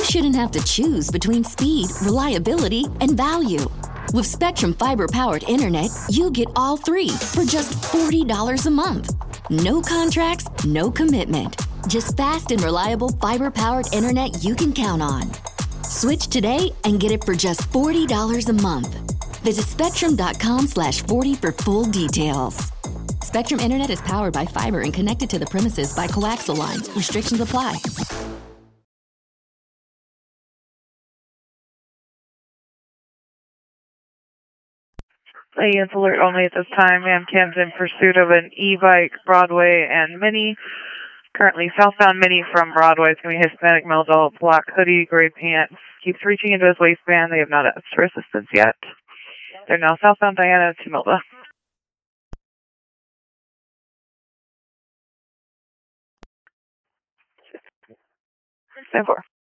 shouldn't have to choose between speed, reliability, and value. With Spectrum Fiber-powered internet, you get all three for just $40 a month. No contracts, no commitment. Just fast and reliable fiber-powered internet you can count on. Switch today and get it for just $40 a month. Visit spectrum.com/40 for full details. Spectrum Internet is powered by fiber and connected to the premises by coaxial lines. Restrictions apply. Units alert only at this time. Cam's in pursuit of an e-bike, Broadway, and Mini. Currently southbound Mini from Broadway. It's going to be Hispanic male adult, black hoodie, gray pants. Keeps reaching into his waistband. They have not asked for assistance yet. They're now southbound Diana to Milda. 10-4.